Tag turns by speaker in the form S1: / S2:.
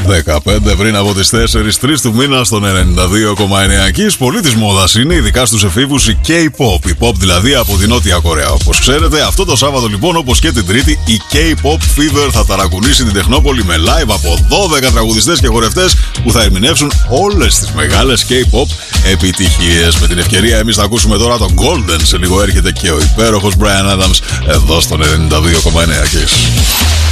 S1: 15 πριν από τις 4 του μήνα στον 92,9. Κις, πολύ της μόδας είναι, ειδικά στους εφήβους, η K-pop. Η pop δηλαδή από την Νότια Κορέα. Όπως ξέρετε, αυτό το Σάββατο λοιπόν, όπως και την Τρίτη, η K-pop Fever θα ταρακουνήσει την Τεχνόπολη με live από 12 τραγουδιστές και χορευτές που θα ερμηνεύσουν όλες τις μεγάλες K-pop επιτυχίες. Με την ευκαιρία, εμείς θα ακούσουμε τώρα το Golden. Σε λίγο έρχεται και ο υπέροχος Bryan Adams εδώ στον 92,9 Κις.